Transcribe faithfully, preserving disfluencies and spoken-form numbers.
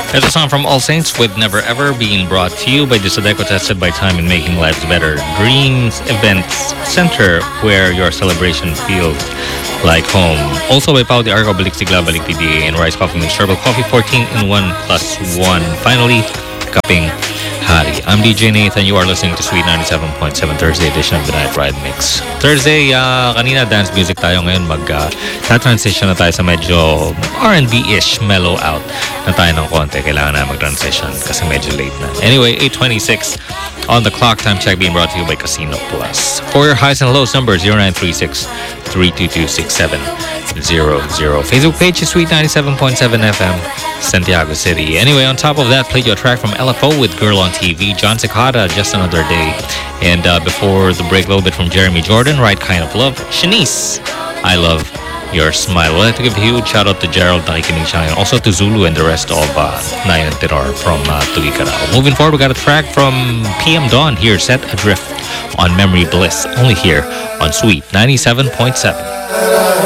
There's a song from All Saints with Never Ever, being brought to you by Disodeco, tested by time in making lives better. Dreams Events Center, where your celebration feels like home. Also by Pau de Arco, Balik Sigla, Balik P D A, and Rice Coffee Mix Herbal Coffee, fourteen in one plus one. Finally, Kaping Hari. I'm D J Nathan. You are listening to Sweet ninety-seven point seven, Thursday edition of the Night Ride Mix. Thursday, uh, kanina dance music tayo. Ngayon mag uh, transition na tayo sa medyo R and B-ish, mellow out na tayo ng konti. Kailangan na mag-transition kasi medyo late na. Anyway, eight twenty-six on the clock. Time check being brought to you by Casino Plus. For your highs and lows, number zero nine three six, three two two, six seven zero zero. Facebook page is Sweet ninety-seven point seven F M, Santiago City. Anyway, on top of that, played you a track from L F O with Girl on T V, John Cicada, Just Another Day. And uh, before the break, a little bit from Jeremy Jordan, Right Kind of Love. Shanice, I Love Your Smile. We'd like to give a huge shout out to Gerald, nakikinig siya, and also to Zulu and the rest of uh, Nayan and Tirar from uh, Tuguegarao. Moving forward, we got a track from P M Dawn here, Set Adrift on Memory Bliss, only here on Sweet ninety-seven point seven.